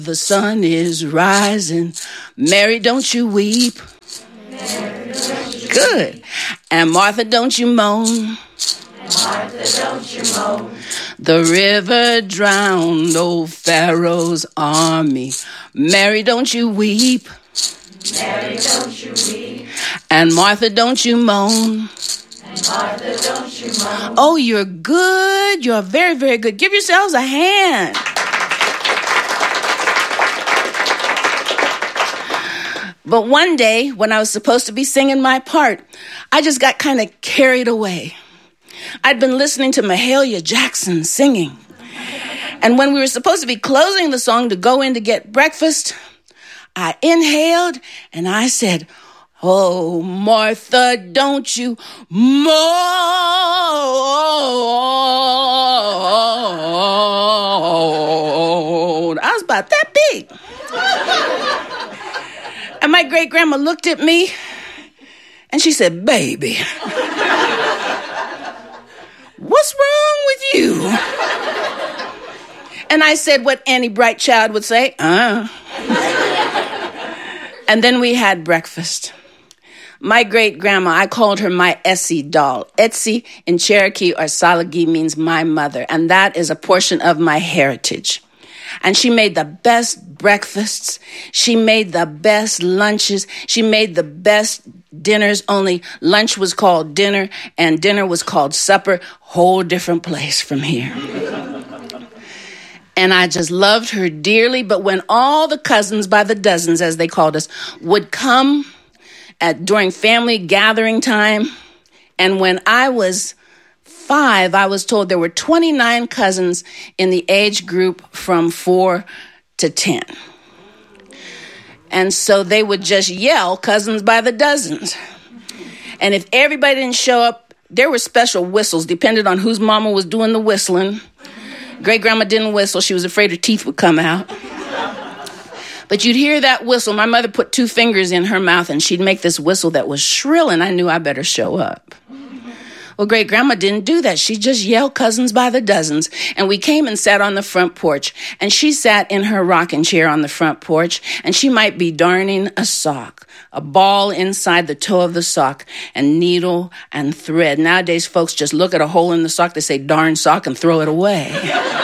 The sun is rising. Mary, don't you weep. Good. And Martha, don't you moan. The river drowned old Pharaoh's army. Mary, don't you weep. Mary, don't you weep. And Martha, don't you moan. And Martha, don't you moan. Oh, you're good. You're very, very good. Give yourselves a hand. But one day, when I was supposed to be singing my part, I just got kind of carried away. I'd been listening to Mahalia Jackson singing. And when we were supposed to be closing the song to go in to get breakfast, I inhaled and I said, "Oh, Martha, don't you moan." I was about that big. And my great-grandma looked at me and she said, "Baby, what's wrong with you?" And I said what any bright child would say, And then we had breakfast. My great-grandma, I called her my Essie doll. Etsy in Cherokee or Salagi means my mother, and that is a portion of my heritage. And she made the best breakfasts. She made the best lunches. She made the best dinners, only lunch was called dinner and dinner was called supper. Whole different place from here. And I just loved her dearly. But when all the cousins, by the dozens, as they called us, would come during family gathering time, and when I was 5, I was told there were 29 cousins in the age group from 4 to 10. And so they would just yell cousins by the dozens. And if everybody didn't show up, there were special whistles, depending on whose mama was doing the whistling. Great-grandma didn't whistle. She was afraid her teeth would come out. But you'd hear that whistle. My mother put 2 fingers in her mouth, and she'd make this whistle that was shrill, and I knew I better show up. Well, great-grandma didn't do that. She just yelled cousins by the dozens. And we came and sat on the front porch. And she sat in her rocking chair on the front porch. And she might be darning a sock, a ball inside the toe of the sock, and needle and thread. Nowadays, folks just look at a hole in the sock, they say, "Darn sock," and throw it away.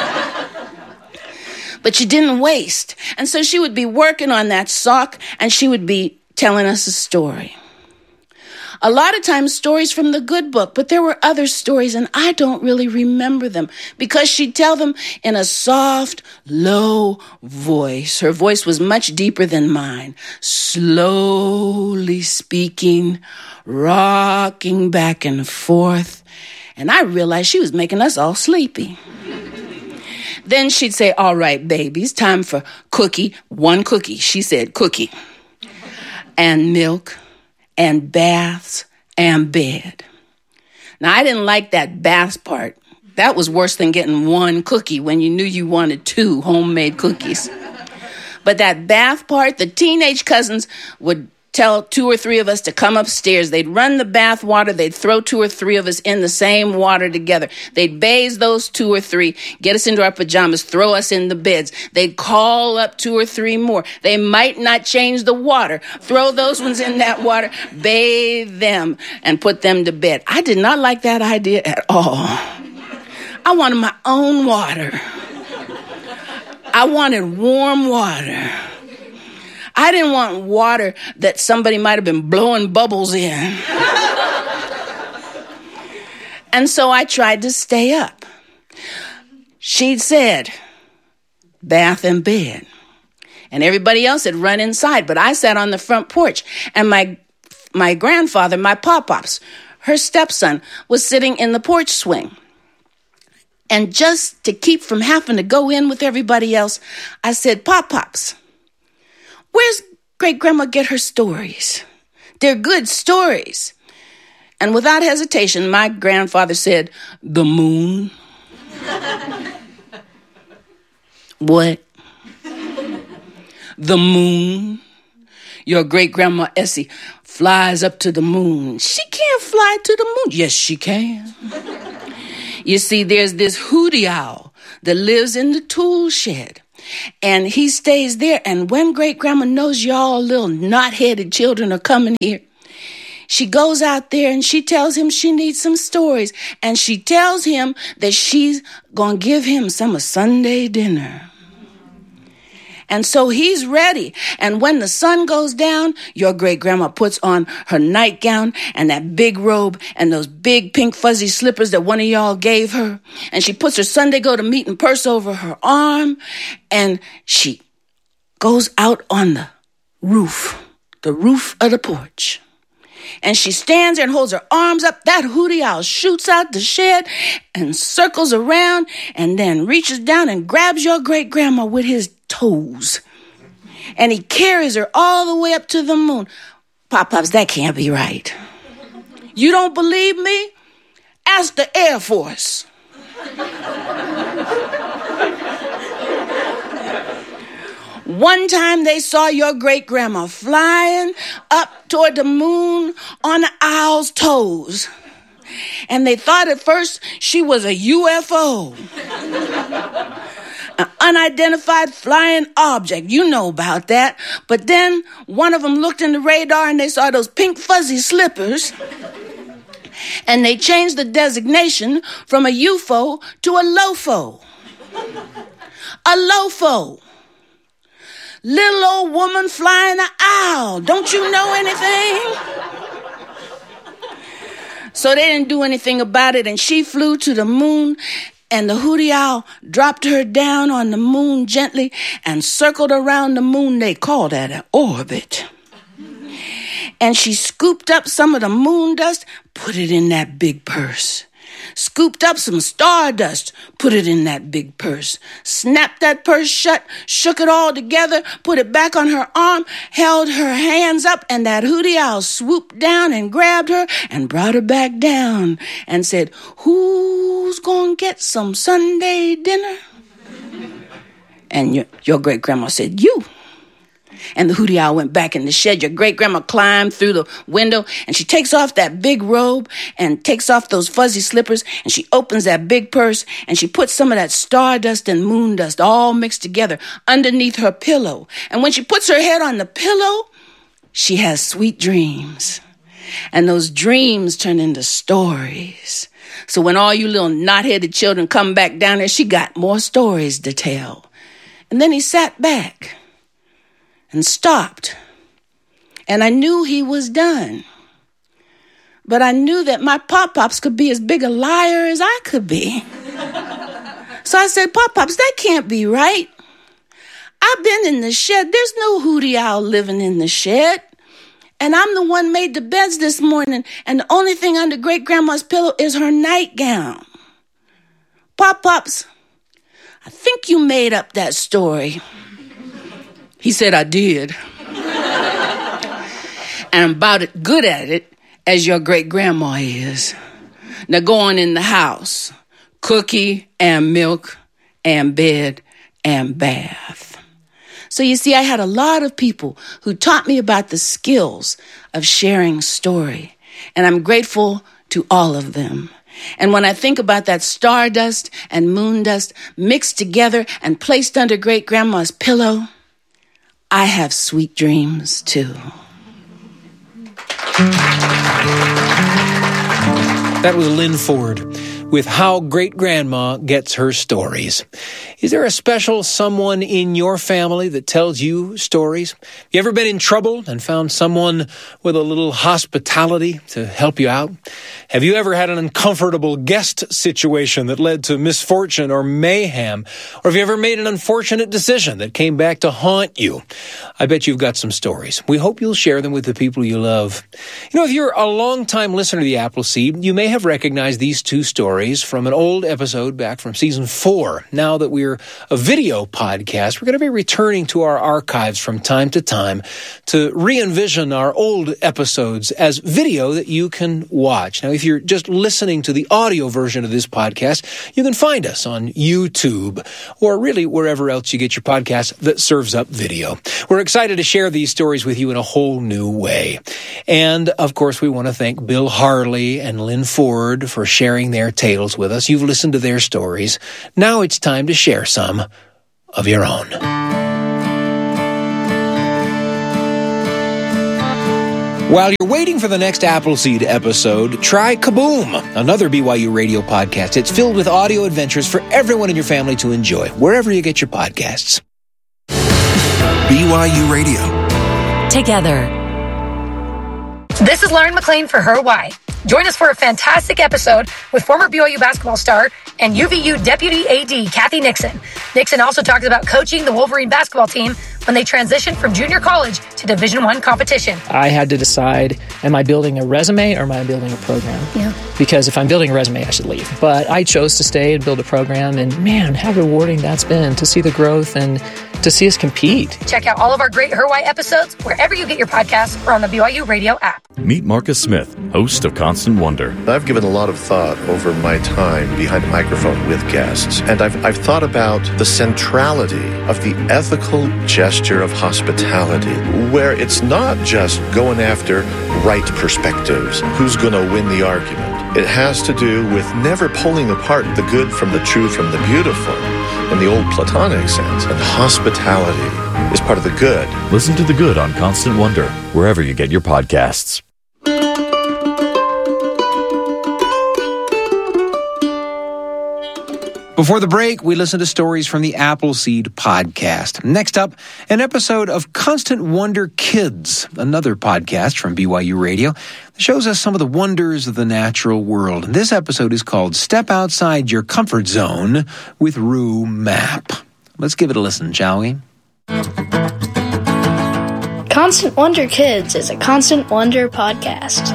But she didn't waste. And so she would be working on that sock, and she would be telling us a story. A lot of times stories from the good book, but there were other stories and I don't really remember them because she'd tell them in a soft, low voice. Her voice was much deeper than mine. Slowly speaking, rocking back and forth. And I realized she was making us all sleepy. Then she'd say, "All right, babies, time for cookie. 1 cookie." She said cookie. And milk. And baths, and bed. Now, I didn't like that bath part. That was worse than getting 1 cookie when you knew you wanted 2 homemade cookies. But that bath part, the teenage cousins would tell 2 or 3 of us to come upstairs. They'd run the bath water. They'd throw 2 or 3 of us in the same water together. They'd bathe those 2 or 3, get us into our pajamas, throw us in the beds. They'd call up 2 or 3 more. They might not change the water. Throw those ones in that water, bathe them, and put them to bed. I did not like that idea at all. I wanted my own water. I wanted warm water. I didn't want water that somebody might have been blowing bubbles in. And so I tried to stay up. She'd said, bath and bed. And everybody else had run inside, but I sat on the front porch. And my grandfather, my pop-pops, her stepson, was sitting in the porch swing. And just to keep from having to go in with everybody else, I said, "Pop-pops, where's great-grandma get her stories? They're good stories." And without hesitation, my grandfather said, "The moon." What? The moon? Your great-grandma Essie flies up to the moon. She can't fly to the moon. Yes, she can. You see, there's this hootie owl that lives in the tool shed. And he stays there. And when great-grandma knows y'all little knot-headed children are coming here, she goes out there and she tells him she needs some stories. And she tells him that she's going to give him some Sunday dinner. And so he's ready. And when the sun goes down, your great-grandma puts on her nightgown and that big robe and those big pink fuzzy slippers that one of y'all gave her. And she puts her Sunday go-to-meeting purse over her arm. And she goes out on the roof of the porch. And she stands there and holds her arms up. That hootie owl shoots out the shed and circles around and then reaches down and grabs your great-grandma with his toes. And he carries her all the way up to the moon. Pop-Pops, that can't be right. You don't believe me? Ask the Air Force. One time they saw your great-grandma flying up toward the moon on the owl's toes. And they thought at first she was a UFO. An unidentified flying object. You know about that. But then one of them looked in the radar and they saw those pink fuzzy slippers. And they changed the designation from a UFO to a LOFO. A LOFO. Little old woman flying an owl. Don't you know anything? So they didn't do anything about it, and she flew to the moon, and the hootie owl dropped her down on the moon gently and circled around the moon. They call that an orbit. And she scooped up some of the moon dust, put it in that big purse. Scooped up some stardust, put it in that big purse. Snapped that purse shut, shook it all together, put it back on her arm, held her hands up, and that hootie owl swooped down and grabbed her and brought her back down and said, "Who's gonna get some Sunday dinner?" And your great-grandma said, "You." And the hootie owl went back in the shed. Your great-grandma climbed through the window, and she takes off that big robe and takes off those fuzzy slippers, and she opens that big purse, and she puts some of that stardust and moon dust all mixed together underneath her pillow. And when she puts her head on the pillow, she has sweet dreams. And those dreams turn into stories. So when all you little knot-headed children come back down there, she got more stories to tell. And then he sat back and stopped. And I knew he was done. But I knew that my Pop-Pops could be as big a liar as I could be. So I said, "Pop-Pops, that can't be right. I've been in the shed. There's no hootie owl living in the shed. And I'm the one made the beds this morning. And the only thing under great-grandma's pillow is her nightgown. Pop-Pops, I think you made up that story." He said, "I did. And I'm about as good at it as your great-grandma is. Now go on in the house. Cookie and milk and bed and bath." So you see, I had a lot of people who taught me about the skills of sharing story. And I'm grateful to all of them. And when I think about that stardust and moon dust mixed together and placed under great-grandma's pillow, I have sweet dreams, too. That was Lynn Ford with How Great-Grandma Gets Her Stories. Is there a special someone in your family that tells you stories? You ever been in trouble and found someone with a little hospitality to help you out? Have you ever had an uncomfortable guest situation that led to misfortune or mayhem? Or have you ever made an unfortunate decision that came back to haunt you? I bet you've got some stories. We hope you'll share them with the people you love. You know, if you're a long-time listener to the Appleseed, you may have recognized these two stories from an old episode back from season 4. Now that we're a video podcast, we're going to be returning to our archives from time to time to re-envision our old episodes as video that you can watch. Now, if you're just listening to the audio version of this podcast, you can find us on YouTube or really wherever else you get your podcast that serves up video. We're excited to share these stories with you in a whole new way. And, of course, we want to thank Bill Harley and Lynn Ford for sharing their tales with us. You've listened to their stories. Now it's time to share some of your own. While you're waiting for the next Appleseed episode, try Kaboom, another BYU radio podcast. It's filled with audio adventures for everyone in your family to enjoy, wherever you get your podcasts. BYU Radio. Together. This is Lauren McLean for Her Why. Join us for a fantastic episode with former BYU basketball star and UVU Deputy AD Kathy Nixon. Nixon also talks about coaching the Wolverine basketball team when they transitioned from junior college to Division I competition. I had to decide, am I building a resume or am I building a program? Yeah. Because if I'm building a resume, I should leave. But I chose to stay and build a program, and man, how rewarding that's been to see the growth and to see us compete. Check out all of our great Her Why episodes wherever you get your podcasts or on the BYU Radio app. Meet Marcus Smith, host of Constant Wonder. I've given a lot of thought over my time behind a microphone with guests, and I've thought about the centrality of the ethical gesture of hospitality, where it's not just going after right perspectives, who's going to win the argument. It has to do with never pulling apart the good from the true from the beautiful in the old Platonic sense, and hospitality is part of the good. Listen to The Good on Constant Wonder, wherever you get your podcasts. Before the break, we listened to stories from the Appleseed podcast. Next up, an episode of Constant Wonder Kids, another podcast from BYU Radio that shows us some of the wonders of the natural world. This episode is called Step Outside Your Comfort Zone with Rue Mapp. Let's give it a listen, shall we? Constant Wonder Kids is a Constant Wonder podcast.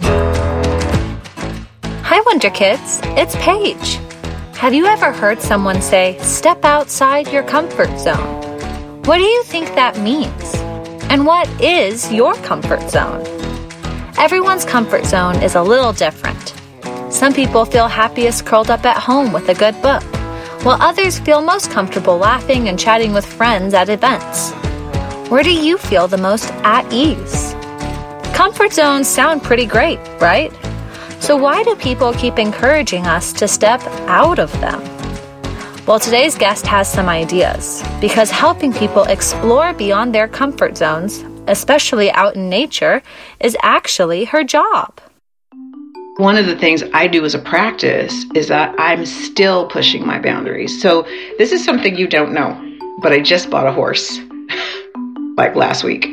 Hi, Wonder Kids. It's Paige. Have you ever heard someone say, step outside your comfort zone? What do you think that means? And what is your comfort zone? Everyone's comfort zone is a little different. Some people feel happiest curled up at home with a good book, while others feel most comfortable laughing and chatting with friends at events. Where do you feel the most at ease? Comfort zones sound pretty great, right? So why do people keep encouraging us to step out of them? Well, today's guest has some ideas, because helping people explore beyond their comfort zones, especially out in nature, is actually her job. One of the things I do as a practice is that I'm still pushing my boundaries. So this is something you don't know, but I just bought a horse, like last week.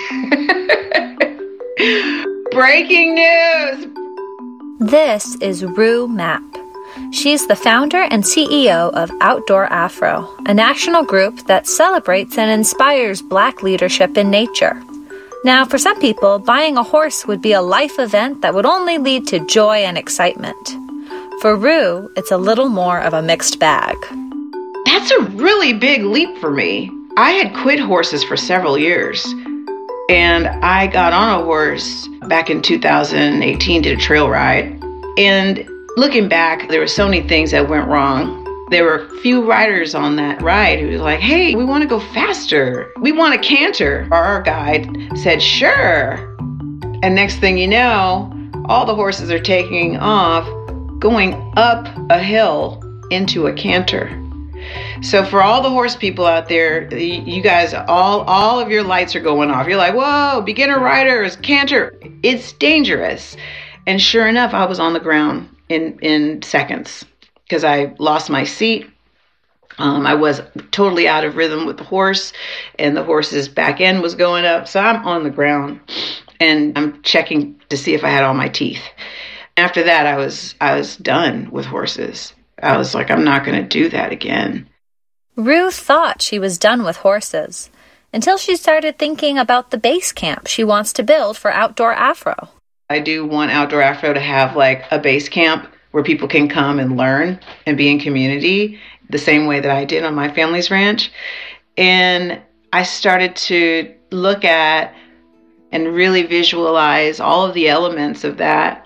Breaking news! This is Rue Mapp. She's the founder and CEO of Outdoor Afro, a national group that celebrates and inspires Black leadership in nature. Now, for some people, buying a horse would be a life event that would only lead to joy and excitement. For Rue, it's a little more of a mixed bag. That's a really big leap for me. I had quit horses for several years, and I got on a horse back in 2018, did a trail ride. And looking back, there were so many things that went wrong. There were a few riders on that ride who was like, hey, we want to go faster. We want a canter. Our guide said, sure. And next thing you know, all the horses are taking off, going up a hill into a canter. So for all the horse people out there, you guys, all of your lights are going off. You're like, whoa, beginner riders, canter. It's dangerous. And sure enough, I was on the ground in seconds because I lost my seat. I was totally out of rhythm with the horse, and the horse's back end was going up. So I'm on the ground, and I'm checking to see if I had all my teeth. After that, I was done with horses. I was like, I'm not going to do that again. Rue thought she was done with horses until she started thinking about the base camp she wants to build for Outdoor Afro. I do want Outdoor Afro to have like a base camp where people can come and learn and be in community the same way that I did on my family's ranch. And I started to look at and really visualize all of the elements of that.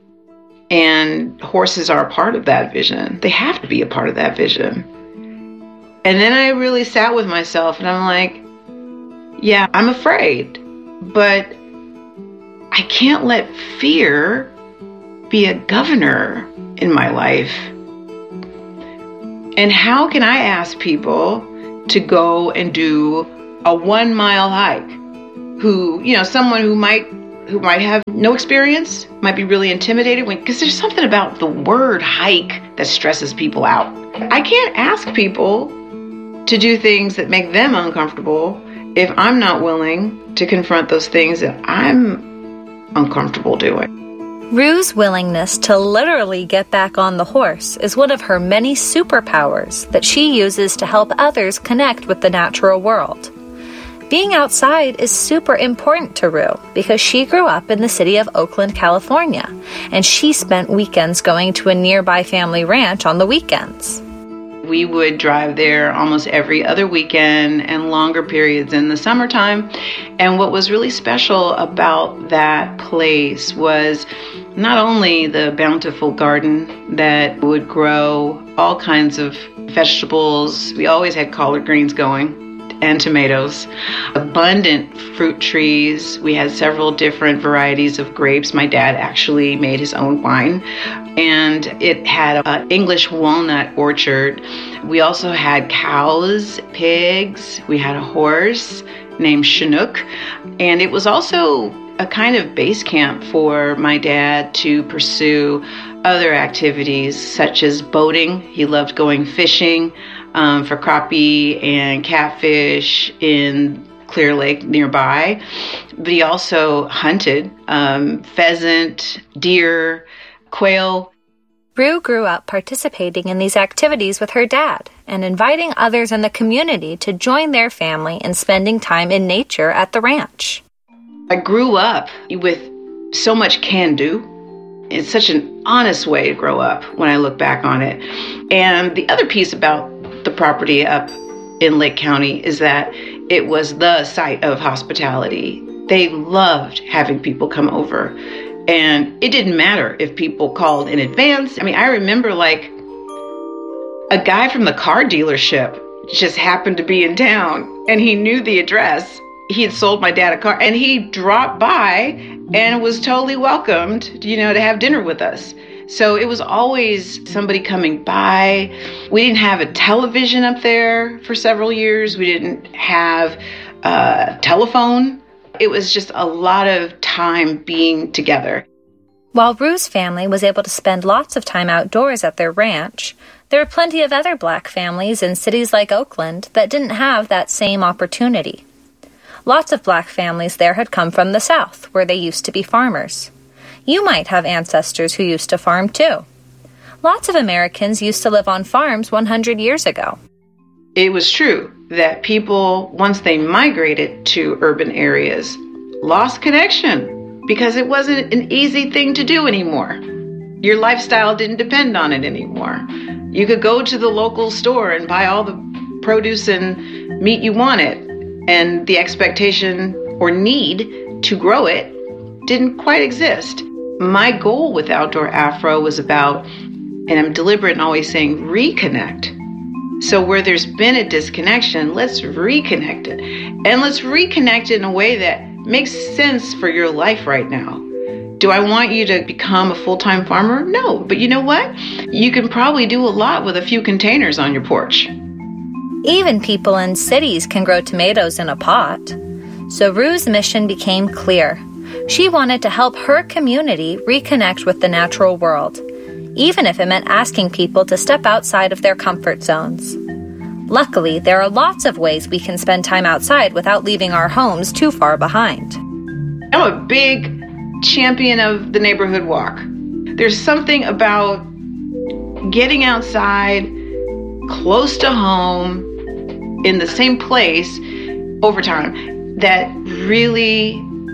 And horses are a part of that vision. They have to be a part of that vision. And then I really sat with myself and I'm like, yeah, I'm afraid, but I can't let fear be a governor in my life. And how can I ask people to go and do a 1-mile hike, someone who might have no experience, might be really intimidated, because there's something about the word hike that stresses people out. I can't ask people to do things that make them uncomfortable if I'm not willing to confront those things that I'm uncomfortable doing. Rue's willingness to literally get back on the horse is one of her many superpowers that she uses to help others connect with the natural world. Being outside is super important to Rue because she grew up in the city of Oakland, California, and she spent weekends going to a nearby family ranch on the weekends. We would drive there almost every other weekend and longer periods in the summertime. And what was really special about that place was not only the bountiful garden that would grow all kinds of vegetables. We always had collard greens going, and tomatoes, abundant fruit trees. We had several different varieties of grapes. My dad actually made his own wine, and it had an English walnut orchard. We also had cows, pigs. We had a horse named Chinook, and it was also a kind of base camp for my dad to pursue other activities such as boating. He loved going fishing for crappie and catfish in Clear Lake nearby. But he also hunted pheasant, deer, quail. Rue grew up participating in these activities with her dad and inviting others in the community to join their family in spending time in nature at the ranch. I grew up with so much can-do. It's such an honest way to grow up when I look back on it. And the other piece about the property up in Lake County is that it was the site of hospitality. They loved having people come over. And it didn't matter if people called in advance. I mean, I remember like a guy from the car dealership just happened to be in town and he knew the address. He had sold my dad a car and he dropped by and was totally welcomed, to have dinner with us. So it was always somebody coming by. We didn't have a television up there for several years. We didn't have a telephone. It was just a lot of time being together. While Rue's family was able to spend lots of time outdoors at their ranch, there were plenty of other Black families in cities like Oakland that didn't have that same opportunity. Lots of Black families there had come from the South, where they used to be farmers. You might have ancestors who used to farm too. Lots of Americans used to live on farms 100 years ago. It was true that people, once they migrated to urban areas, lost connection because it wasn't an easy thing to do anymore. Your lifestyle didn't depend on it anymore. You could go to the local store and buy all the produce and meat you wanted, and the expectation or need to grow it didn't quite exist. My goal with Outdoor Afro was about, and I'm deliberate in always saying, reconnect. So where there's been a disconnection, let's reconnect it. And let's reconnect it in a way that makes sense for your life right now. Do I want you to become a full-time farmer? No, but you know what? You can probably do a lot with a few containers on your porch. Even people in cities can grow tomatoes in a pot. So Rue's mission became clear. She wanted to help her community reconnect with the natural world, even if it meant asking people to step outside of their comfort zones. Luckily, there are lots of ways we can spend time outside without leaving our homes too far behind. I'm a big champion of the neighborhood walk. There's something about getting outside, close to home, in the same place over time that really,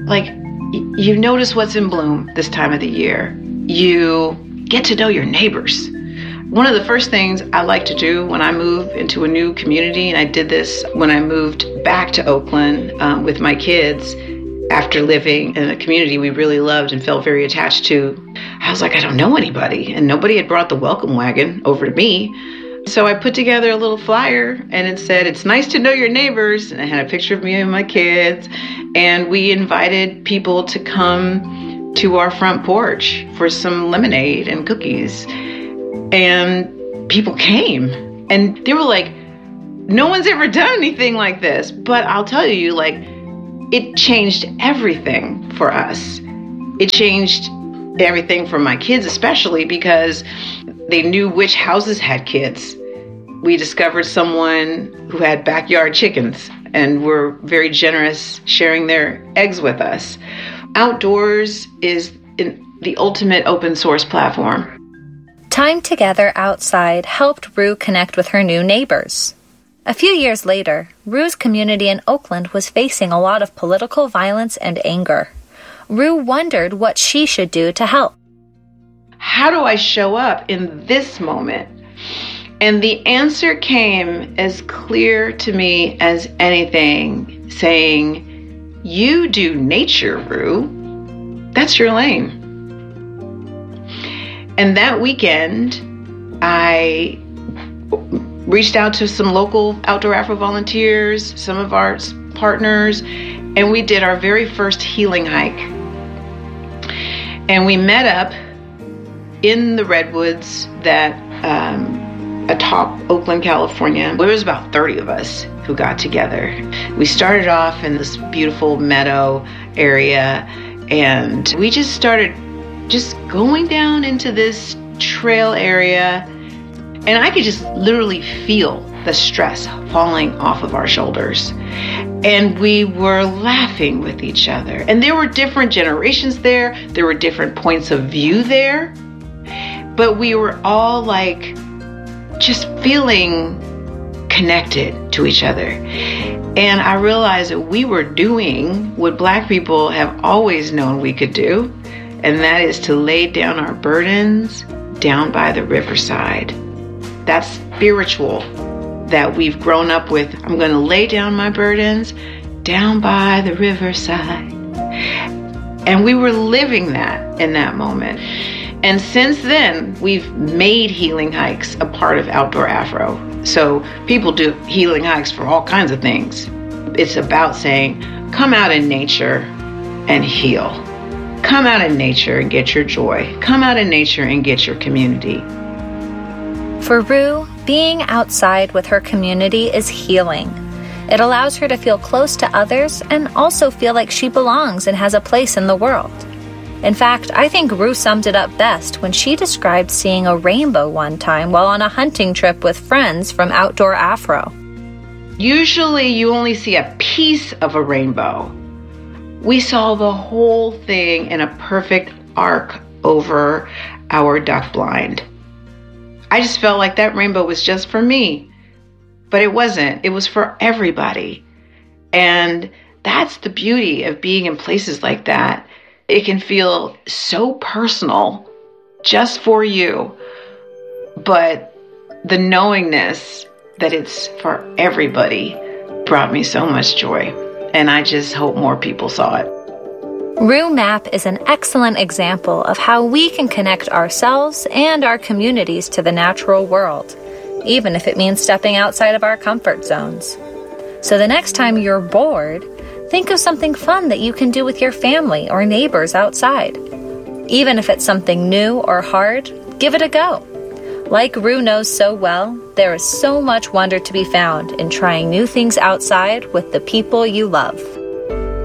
you notice what's in bloom this time of the year. You get to know your neighbors. One of the first things I like to do when I move into a new community, and I did this when I moved back to Oakland with my kids after living in a community we really loved and felt very attached to. I was like, I don't know anybody, and nobody had brought the welcome wagon over to me. So I put together a little flyer and it said, "It's nice to know your neighbors." And I had a picture of me and my kids. And we invited people to come to our front porch for some lemonade and cookies. And people came and they were like, no one's ever done anything like this. But I'll tell you, like, it changed everything for us. It changed everything for my kids, especially because they knew which houses had kids. We discovered someone who had backyard chickens and were very generous sharing their eggs with us. Outdoors is the ultimate open source platform. Time together outside helped Rue connect with her new neighbors. A few years later, Rue's community in Oakland was facing a lot of political violence and anger. Rue wondered what she should do to help. How do I show up in this moment? And the answer came as clear to me as anything, saying, you do nature, Rue. That's your lane. And that weekend, I reached out to some local Outdoor Afro volunteers, some of our partners, and we did our very first healing hike. And we met up in the redwoods that atop Oakland, California. There was about 30 of us who got together. We started off in this beautiful meadow area, and we just started just going down into this trail area, and I could just literally feel the stress falling off of our shoulders. And we were laughing with each other. And there were different generations there. There were different points of view there. But we were all like just feeling connected to each other. And I realized that we were doing what Black people have always known we could do. And that is to lay down our burdens down by the riverside. That's spiritual that we've grown up with. I'm going to lay down my burdens down by the riverside. And we were living that in that moment. And since then, we've made healing hikes a part of Outdoor Afro. So people do healing hikes for all kinds of things. It's about saying, come out in nature and heal. Come out in nature and get your joy. Come out in nature and get your community. For Rue, being outside with her community is healing. It allows her to feel close to others and also feel like she belongs and has a place in the world. In fact, I think Rue summed it up best when she described seeing a rainbow one time while on a hunting trip with friends from Outdoor Afro. Usually you only see a piece of a rainbow. We saw the whole thing in a perfect arc over our duck blind. I just felt like that rainbow was just for me. But it wasn't. It was for everybody. And that's the beauty of being in places like that. It can feel so personal just for you. But the knowingness that it's for everybody brought me so much joy. And I just hope more people saw it. Rue Mapp is an excellent example of how we can connect ourselves and our communities to the natural world, even if it means stepping outside of our comfort zones. So the next time you're bored, think of something fun that you can do with your family or neighbors outside. Even if it's something new or hard, give it a go. Like Rue knows so well, there is so much wonder to be found in trying new things outside with the people you love.